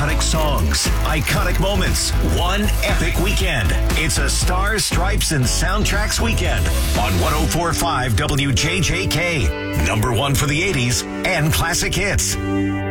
iconic songs, iconic moments, one epic weekend. It's a Stars, Stripes, and Soundtracks weekend on 104.5 WJJK. Number one for the 80s and classic hits.